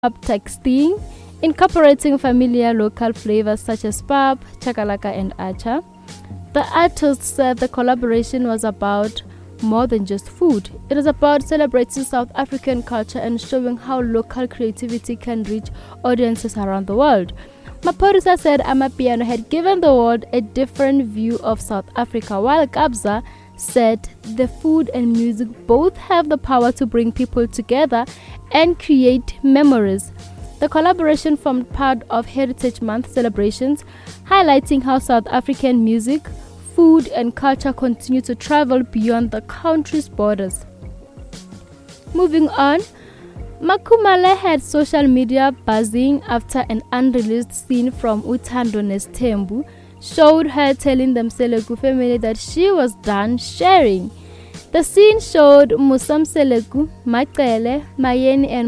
pop texting, incorporating familiar local flavors such as pap, chakalaka, and acha. The artist said the collaboration was about more than just food. It is about celebrating South African culture and showing how local creativity can reach audiences around the world. Maphorisa said Amapiano had given the world a different view of South Africa, while Kabza said the food and music both have the power to bring people together and create memories. The collaboration formed part of Heritage Month celebrations, highlighting how South African music, food, and culture continue to travel beyond the country's borders. Moving on, Makhumalo had social media buzzing after an unreleased scene from Uthando Nesthembu showed her telling the Mseleku family that she was done sharing. The scene showed Musa Mseleku, Macele, Mayeni, and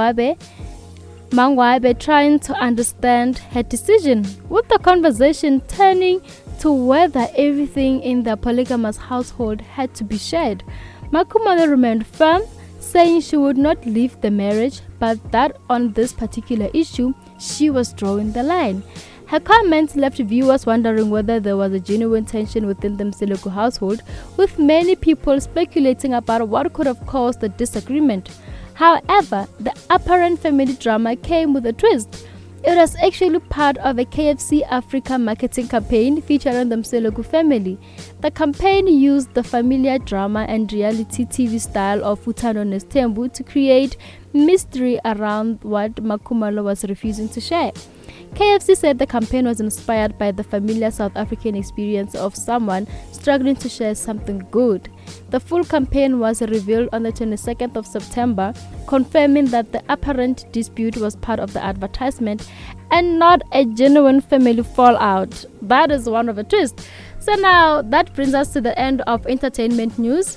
Mangwabe trying to understand her decision, with the conversation turning to whether everything in the polygamous household had to be shared. Makhumalo remained firm, saying she would not leave the marriage, but that on this particular issue, she was drawing the line. Her comments left viewers wondering whether there was a genuine tension within the Mseleku household, with many people speculating about what could have caused the disagreement. However, the apparent family drama came with a twist. It was actually part of a KFC Africa marketing campaign featuring the Mseleku family. The campaign used the familiar drama and reality TV style of Uthando Nesthembu to create mystery around what Makhumalo was refusing to share. KFC said the campaign was inspired by the familiar South African experience of someone struggling to share something good. The full campaign was revealed on the 22nd of September, confirming that the apparent dispute was part of the advertisement and not a genuine family fallout. That is one of a twist. So now that brings us to the end of entertainment news.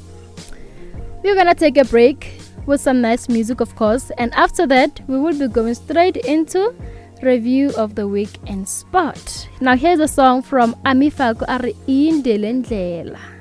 We're gonna take a break with some nice music, of course, and after that we will be going straight into review of the week and spot. Now here's a song from Ami Falco, Ari Indele Ndlela.